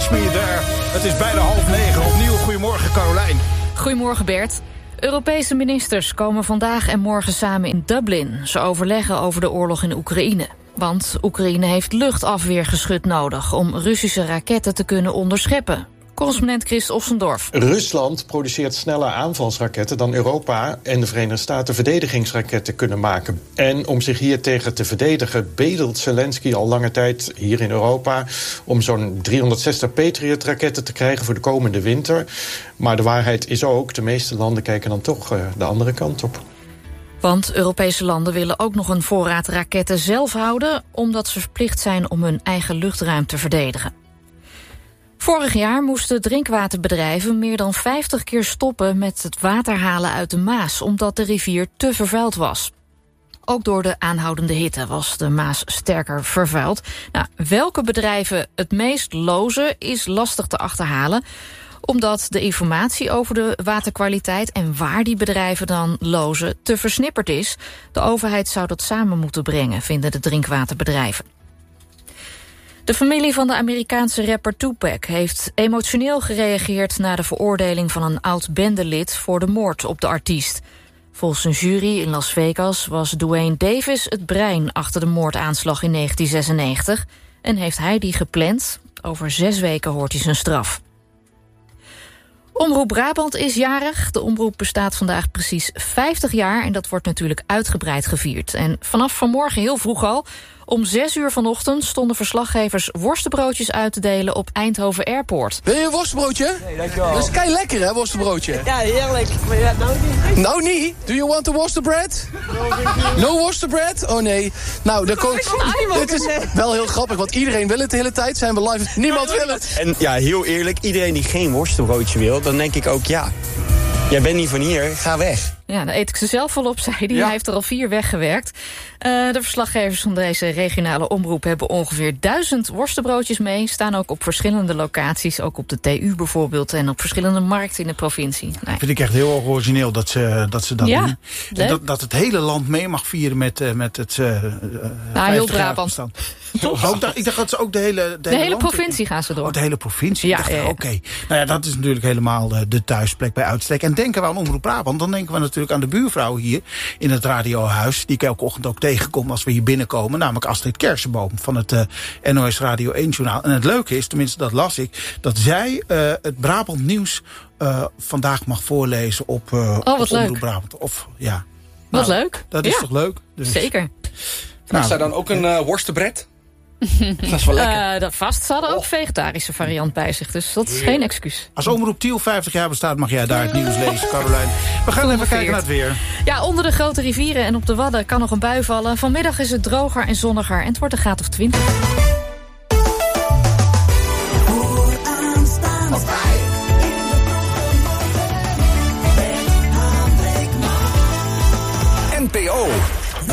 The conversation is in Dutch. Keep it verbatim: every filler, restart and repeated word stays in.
Catch Me There. Het is bijna half negen. Opnieuw goedemorgen, Carolijn. Goedemorgen, Bert. Europese ministers komen vandaag en morgen samen in Dublin. Ze overleggen over de oorlog in Oekraïne. Want Oekraïne heeft luchtafweergeschut nodig om Russische raketten te kunnen onderscheppen. Correspondent Chris Ossendorf. Rusland produceert sneller aanvalsraketten dan Europa en de Verenigde Staten verdedigingsraketten kunnen maken. En om zich hier tegen te verdedigen bedelt Zelensky al lange tijd hier in Europa om zo'n driehonderdzestig Patriot-raketten te krijgen voor de komende winter. Maar de waarheid is ook, de meeste landen kijken dan toch uh, de andere kant op. Want Europese landen willen ook nog een voorraad raketten zelf houden, omdat ze verplicht zijn om hun eigen luchtruim te verdedigen. Vorig jaar moesten drinkwaterbedrijven meer dan vijftig keer stoppen met het water halen uit de Maas, omdat de rivier te vervuild was. Ook door de aanhoudende hitte was de Maas sterker vervuild. Nou, welke bedrijven het meest lozen is lastig te achterhalen, omdat de informatie over de waterkwaliteit en waar die bedrijven dan lozen te versnipperd is. De overheid zou dat samen moeten brengen, vinden de drinkwaterbedrijven. De familie van de Amerikaanse rapper Tupac heeft emotioneel gereageerd na de veroordeling van een oud-bendelid voor de moord op de artiest. Volgens een jury in Las Vegas was Duane Davis het brein achter de moordaanslag in negentien zesennegentig en heeft hij die gepland. Over zes weken hoort hij zijn straf. Omroep Brabant is jarig. De omroep bestaat vandaag precies vijftig jaar en dat wordt natuurlijk uitgebreid gevierd. En vanaf vanmorgen heel vroeg al, om zes uur vanochtend, stonden verslaggevers worstenbroodjes uit te delen op Eindhoven Airport. Wil je een worstenbroodje? Nee, dankjewel. Dat is kei lekker, hè, worstenbroodje? Ja, heerlijk. Maar ja, nou niet. Nou niet? Do you want a worstenbread? No worstenbread? Oh nee. Nou, dan komt... Dit is wel heel grappig, want iedereen wil het de hele tijd. Zijn we live? Niemand wil het. En ja, heel eerlijk, iedereen die geen worstenbroodje wil, dan denk ik ook, ja, jij bent niet van hier, ga weg. Ja, dan eet ik ze zelf wel op, zei hij. Ja. Hij heeft er al vier weggewerkt. Uh, de verslaggevers van deze regionale omroep hebben ongeveer duizend worstenbroodjes mee. Staan ook op verschillende locaties, ook op de T U bijvoorbeeld, en op verschillende markten in de provincie. Nee. Vind ik echt heel erg origineel dat ze dat, ze dat Ja, doen. leuk. Dat, dat het hele land mee mag vieren met, uh, met het uh, Nou, heel Brabant. Ook, dat, ik dacht dat ze ook de hele... De, De hele, hele land- provincie gaan ze door. Oh, de hele provincie? Ja, Ja, ja, ja. Oké. Okay. Nou ja, dat is natuurlijk helemaal de, de thuisplek bij uitstek. En denken we aan Omroep Brabant, dan denken we natuurlijk aan de buurvrouw hier in het radiohuis, die ik elke ochtend ook tegenkom als we hier binnenkomen, namelijk Astrid Kersenboom van het uh, N O S Radio één Journaal. En het leuke is, tenminste dat las ik, dat zij uh, het Brabant nieuws uh, vandaag mag voorlezen op, uh, oh, wat op leuk. Omroep Brabant. Of, ja. Wat Nou, leuk. Dat is Ja. toch leuk? Dus, Zeker. Nou, is daar dan ook een uh, worstenbread? Dat is wel lekker. Uh, dat vast. Ze hadden ook Oh. vegetarische variant bij zich, dus dat is geen excuus. Als Omroep Tiel vijftig jaar bestaat, mag jij daar het nieuws lezen, Carolijn. We gaan even kijken naar het weer. Ja, onder de grote rivieren en op de Wadden kan nog een bui vallen. Vanmiddag is het droger en zonniger en het wordt een graad of twintig.